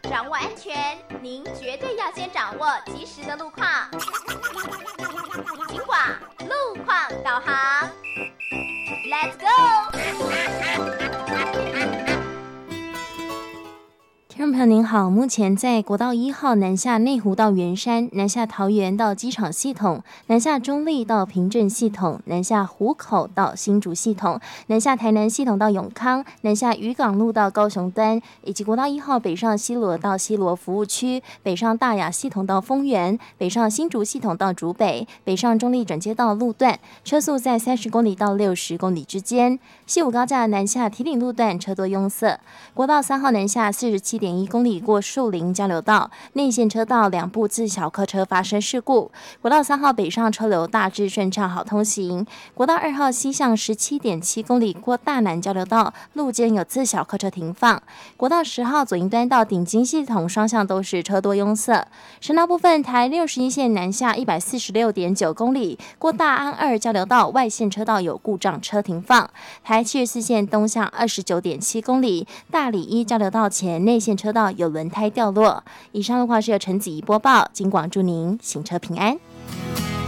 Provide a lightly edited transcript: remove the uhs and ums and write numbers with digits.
掌握安全，您绝对要先掌握及时的路况。警广路况导航 ，Let's go！ 听众朋友您好，目前在国道1号南下内湖到圆山、南下桃园到机场系统、南下中坜到平镇系统、南下湖口到新竹系统、南下台南系统到永康、南下渔港路到高雄端，以及国道1号北上西螺到西螺服务区、北上大雅系统到丰原、北上新竹系统到竹北、北上中坜转接道路段，车速在30公里到60公里之间。西武高架南下堤顶路段车多拥塞。国道3号南下47.1公里过树林交流道，内线车道2部自小客车发生事故。国道3号北上车流大致顺畅，好通行。国道2号西向17.7公里过大南交流道，路肩有自小客车停放。国道10号左营端到顶金系统双向都是车多拥塞。省道部分，台61线南下146.9公里过大安2交流道，外线车道有故障车停放。台74线东向29.7公里大里1交流道前内线车道有轮胎掉落。以上的话是由陈子怡播报，警广祝您行车平安。